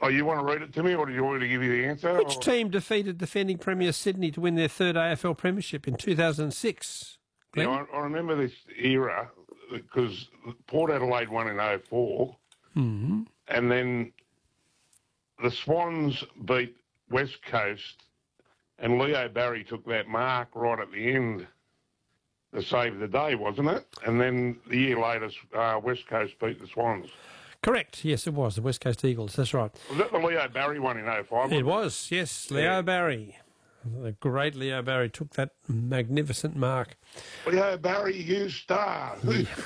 Oh, you want to read it to me, or do you want me to give you the answer? Which team defeated defending Premier Sydney to win their third AFL premiership in 2006? Glenn? Yeah, I remember this era because Port Adelaide won in 04, and then the Swans beat West Coast, and Leo Barry took that mark right at the end to save the day, wasn't it? And then the year later, West Coast beat the Swans. Correct. Yes, it was. The West Coast Eagles. That's right. Was that the Leo Barry one in 05? It was, yes. Leo Barry. The great Leo Barry took that magnificent mark. Leo Barry, you star.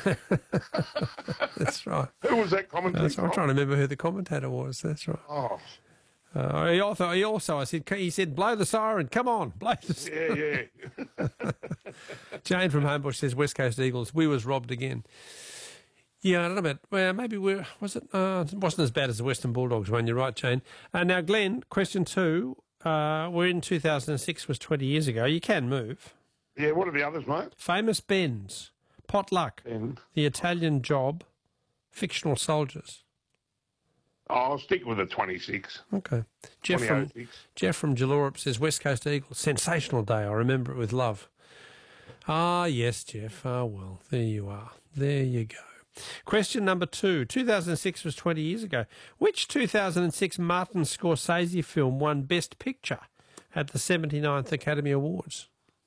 That's right. Who was that commentator? I'm trying to remember who the commentator was. That's right. Oh. He said, blow the siren, come on, blow the siren. Yeah. Jane from Homebush says, West Coast Eagles, we was robbed again. Yeah, I don't know about, well, maybe it wasn't as bad as the Western Bulldogs one, you're right, Jane. Now, Glenn, question 2, we're in 2006, was 20 years ago. You can move. Yeah, what are the others, mate? Famous Benz, Potluck, The Italian Job, Fictional Soldiers. I'll stick with the 26. Okay. Jeff from Jallorup says, West Coast Eagles, sensational day. I remember it with love. Ah, yes, Jeff. Ah, well, there you are. There you go. Question number 2. 2006 was 20 years ago. Which 2006 Martin Scorsese film won Best Picture at the 79th Academy Awards?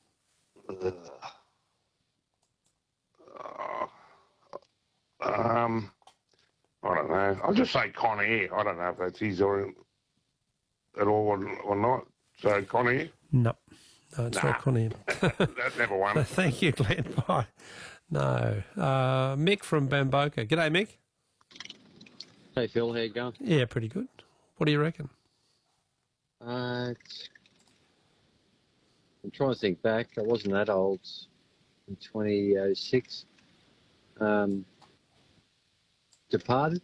I don't know. I'll just say Con Air. I don't know if that's his or at all or not. So Con Air? No, it's not Con Air. That never won. Thank you, Glenn. Bye. No. Mick from Bamboka. G'day, Mick. Hey, Phil. How you going? Yeah, pretty good. What do you reckon? I'm trying to think back. I wasn't that old in 2006. Departed?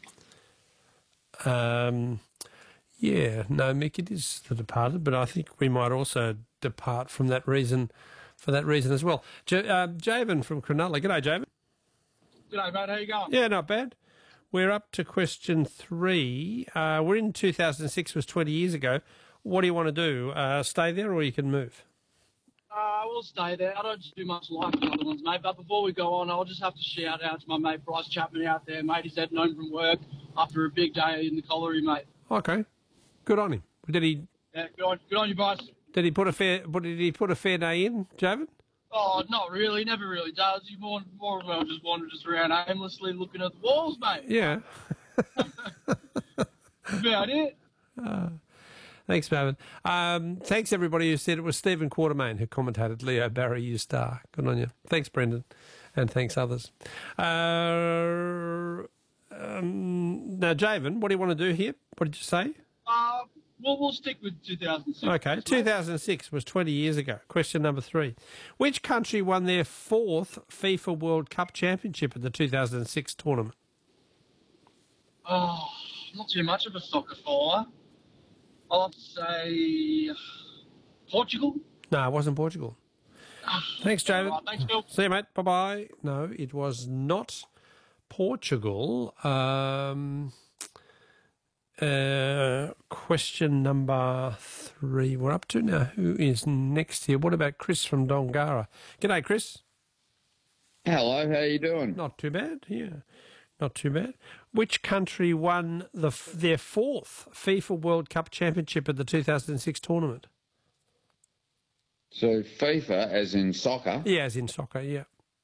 Yeah, no, Mick, it is The Departed, but I think we might also depart from that reason, for that reason as well. Javen from Cronulla. G'day, Javen. G'day, mate. How you going? Yeah, not bad. We're up to question 3. We're in 2006, was 20 years ago. What do you want to do? Stay there or you can move? We'll stay there. I don't do much like the other ones, mate. But before we go on, I'll just have to shout out to my mate Bryce Chapman out there, mate. He's heading home from work after a big day in the colliery, mate. Okay, good on him. Did he? Yeah, good on you, Bryce. Did he put a fair day in, Javen? Oh, not really. Never really does. He more well just wanders around aimlessly looking at the walls, mate. Yeah. About it. Thanks, Marvin. Thanks, everybody who said it was Stephen Quartermain who commentated Leo Barry, you star. Good on you. Thanks, Brendan. And thanks, others. Now, Javen, what do you want to do here? What did you say? We'll stick with 2006. Okay, 2006 was 20 years ago. Question number 3. Which country won their 4th FIFA World Cup Championship at the 2006 tournament? Oh, not too much of a soccer follower. I'll have to say Portugal. No, it wasn't Portugal. Thanks, Javen. Right, thanks, Phil. See you, mate. Bye-bye. No, it was not Portugal. Question number 3. We're up to now. Who is next here? What about Chris from Dongara? G'day, Chris. Hello, how you doing? Not too bad, yeah. Not too bad. Which country won their 4th FIFA World Cup Championship at the 2006 tournament? So FIFA, as in soccer? Yeah, as in soccer, yeah.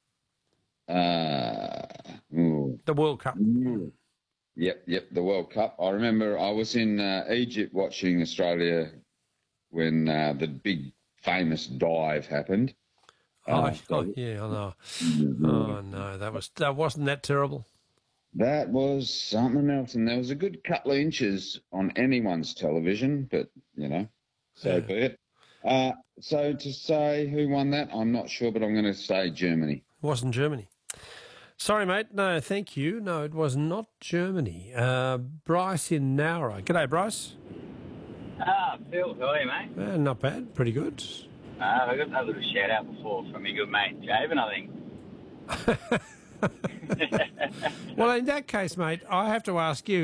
The World Cup. Yep, the World Cup. I remember I was in Egypt watching Australia when the big famous dive happened. Yeah, I know. Oh no, that wasn't that terrible. That was something else, and there was a good couple of inches on anyone's television, but so be it. So to say who won that, I'm not sure, but I'm going to say Germany. It wasn't Germany. Sorry, mate. No, thank you. No, it was not Germany. Bryce in Nowra. G'day, Bryce. Phil, how are you, mate? Not bad. Pretty good. I got a little shout out before from your good mate Javen, I think. Well, in that case, mate, I have to ask you,